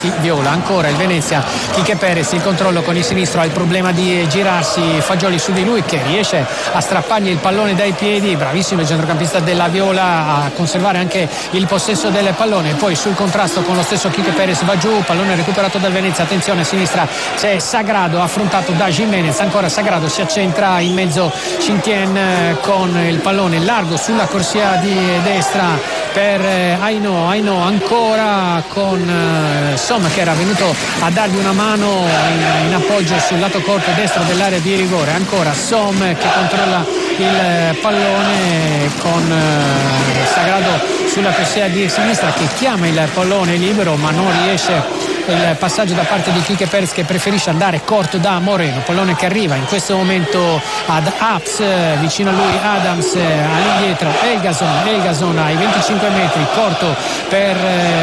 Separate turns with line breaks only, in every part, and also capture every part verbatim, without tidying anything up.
Viola. Ancora il Venezia, Quique Perez, il controllo con il sinistro, ha il problema di girarsi, Fagioli su di lui che riesce a strappargli il pallone dai piedi. Bravissimo il centrocampista della Viola a conservare anche il possesso del pallone. Poi sul contrasto con lo stesso Quique Perez va giù, pallone recuperato dal Venezia, attenzione a sinistra c'è Sagrado affrontato da Jimenez, ancora Sagrado si accentra in mezzo Chintien con il pallone largo sulla corsia di destra per Aino, Aino ancora con Somma che era venuto a dargli una mano in, in appoggio sul lato corto destro dell'area di rigore. Ancora Somma che controlla il pallone con eh, Sagrado sulla corsia di sinistra che chiama il pallone libero ma non riesce. Il passaggio da parte di Quique Perez che preferisce andare corto da Moreno, pallone che arriva in questo momento ad Aps, vicino a lui Adams, all'indietro Elgason, Elgason ai venticinque metri, corto per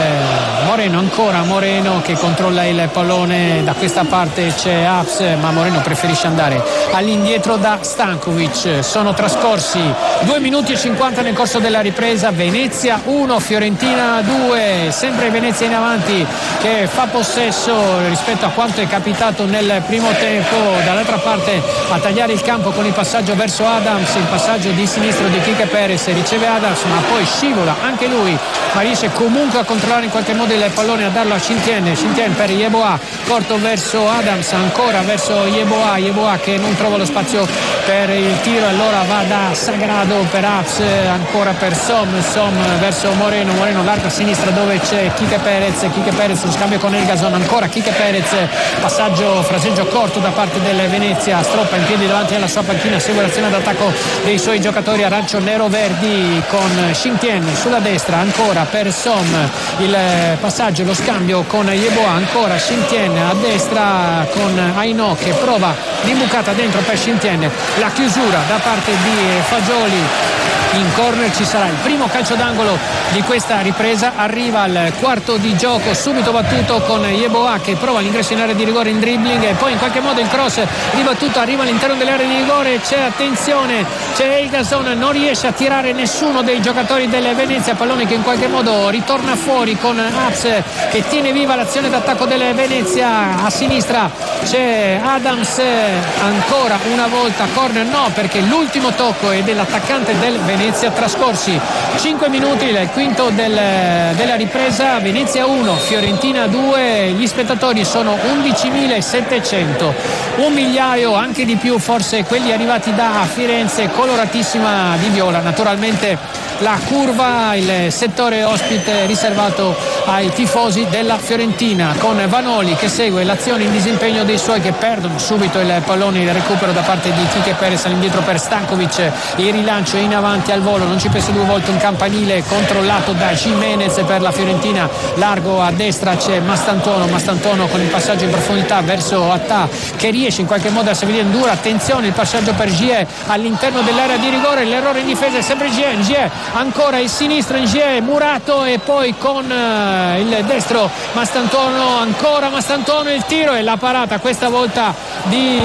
Moreno, ancora Moreno che controlla il pallone, da questa parte c'è Aps ma Moreno preferisce andare all'indietro da Stankovic. Sono trascorsi due minuti e cinquanta nel corso della ripresa, Venezia uno, Fiorentina due, sempre Venezia in avanti che fa possesso rispetto a quanto è capitato nel primo tempo. Dall'altra parte a tagliare il campo con il passaggio verso Adams, il passaggio di sinistro di Quique Perez, riceve Adams ma poi scivola anche lui ma riesce comunque a controllare in qualche modo il pallone, a darlo a Chintien, Chintien per Yeboah, corto verso Adams, ancora verso Yeboah, Yeboah che non trova lo spazio per il tiro, allora va da Sagrado per Aps, ancora per Som, Som verso Moreno, Moreno larga a sinistra dove c'è Quique Perez, Quique Perez lo scambio con Elgason, ancora Quique Perez, passaggio fraseggio corto da parte del Venezia, stroppa in piedi davanti alla sua panchina, segue l'azione d'attacco dei suoi giocatori arancio-nero-verdi con Chintien sulla destra, ancora per Som il passaggio, lo scambio con Yeboah, ancora Chintien a destra con Aino che prova l'imbucata dentro per Chintien, la chiusura da parte di Fagioli. In corner ci sarà il primo calcio d'angolo di questa ripresa, arriva al quarto di gioco subito battuto con Yeboah che prova l'ingresso in area di rigore in dribbling e poi in qualche modo il cross ribattuto arriva all'interno dell'area di rigore, c'è attenzione, c'è Elgason, non riesce a tirare nessuno dei giocatori del Venezia, pallone che in qualche modo ritorna fuori con Aps che tiene viva l'azione d'attacco del Venezia. A sinistra c'è Adams, ancora una volta corner no perché l'ultimo tocco è dell'attaccante del Venezia. Trascorsi cinque minuti, il quinto del, della ripresa, Venezia uno, Fiorentina due, gli spettatori sono undicimilasettecento, un migliaio anche di più forse quelli arrivati da Firenze, coloratissima di viola, naturalmente la curva, il settore ospite riservato ai tifosi della Fiorentina con Vanoli che segue l'azione in disimpegno dei suoi che perdono subito il pallone, il recupero da parte di Quique Perez all'indietro per Stankovic, il rilancio in avanti al volo, non ci penso due volte, un campanile controllato da Jimenez per la Fiorentina, largo a destra c'è Mastantuono, Mastantuono con il passaggio in profondità verso Attà che riesce in qualche modo a servire in dura, attenzione il passaggio per Gie all'interno dell'area di rigore, l'errore in difesa è sempre Gie, Gie ancora il sinistro in Gie, Murato e poi con uh, il destro Mastantuono, ancora Mastantuono, il tiro e la parata questa volta di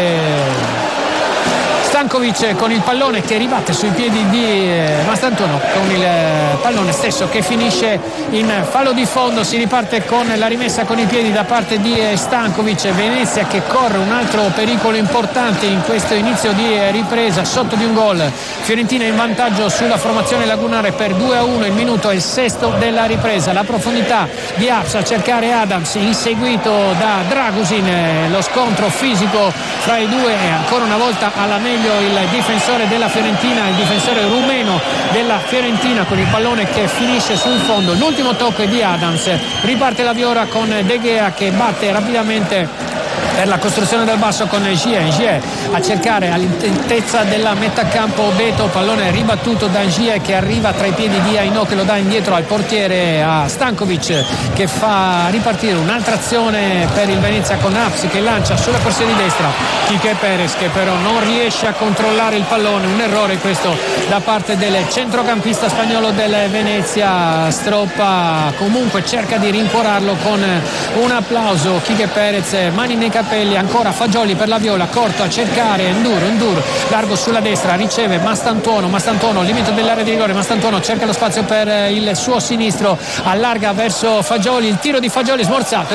Stankovic con il pallone che ribatte sui piedi di Mastantuono, con il pallone stesso che finisce in fallo di fondo. Si riparte con la rimessa con i piedi da parte di Stankovic, Venezia che corre un altro pericolo importante in questo inizio di ripresa, sotto di un gol, Fiorentina in vantaggio sulla formazione lagunare per due a uno, il minuto è il sesto della ripresa, la profondità di Aps a cercare Adams inseguito da Dragusin, lo scontro fisico fra i due, ancora una volta alla meglio il difensore della Fiorentina, il difensore rumeno della Fiorentina con il pallone che finisce sul fondo, l'ultimo tocco è di Adams, riparte la Viora con De Gea che batte rapidamente per la costruzione dal basso con Gie, Gie a cercare all'intezza della metà campo Beto, pallone ribattuto da Gie che arriva tra i piedi di Aino che lo dà indietro al portiere, a Stankovic che fa ripartire un'altra azione per il Venezia con Aps che lancia sulla corsia di destra, Quique Perez che però non riesce a controllare il pallone, un errore questo da parte del centrocampista spagnolo del Venezia, stroppa comunque, cerca di rincuorarlo con un applauso. Quique Perez, mani nei capelli, ancora Fagioli per la Viola, corto a cercare Enduro, Enduro largo sulla destra, riceve Mastantuono, Mastantuono limite dell'area di rigore, Mastantuono cerca lo spazio per il suo sinistro, allarga verso Fagioli, il tiro di Fagioli smorzato